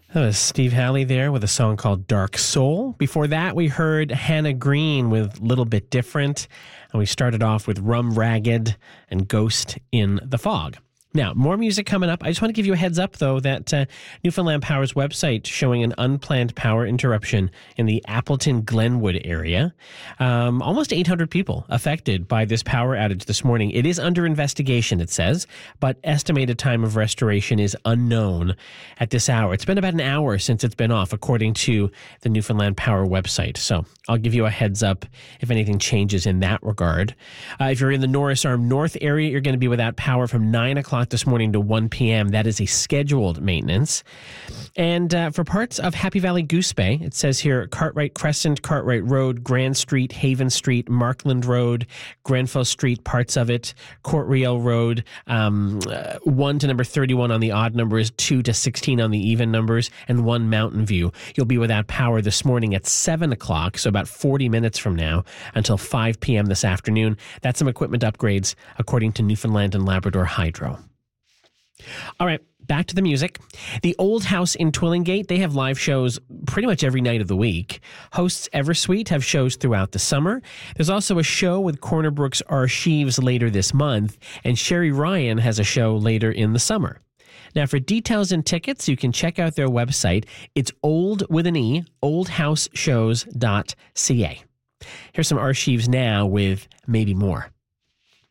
That was Steve Halley there with a song called Dark Soul. Before that, we heard Hannah Green with Little Bit Different. And we started off with Rum Ragged and Ghost in the Fog. Now, more music coming up. I just want to give you a heads up, though, that Newfoundland Power's website showing an unplanned power interruption in the Appleton-Glenwood area. Almost 800 people affected by this power outage this morning. It is under investigation, it says, but estimated time of restoration is unknown at this hour. It's been about an hour since it's been off, according to the Newfoundland Power website. So I'll give you a heads up if anything changes in that regard. If you're in the Norris Arm North area, you're going to be without power from 9 o'clock this morning to 1 p.m. That is a scheduled maintenance. And for parts of Happy Valley Goose Bay, it says here Cartwright Crescent, Cartwright Road, Grand Street, Haven Street, Markland Road, Grenfell Street, parts of it, Courtriel Road, 1 to number 31 on the odd numbers, 2 to 16 on the even numbers, and 1 Mountain View. You'll be without power this morning at 7 o'clock, so about 40 minutes from now, until 5 p.m. this afternoon. That's some equipment upgrades, according to Newfoundland and Labrador Hydro. All right, back to the music. The Old House in Twillingate, they have live shows pretty much every night of the week. Hosts Eversweet have shows throughout the summer. There's also a show with Corner Brooks Archives later this month, and Sherry Ryan has a show later in the summer. Now, for details and tickets, you can check out their website. It's old with an E, oldhouseshows.ca. Here's some archives now with Maybe More.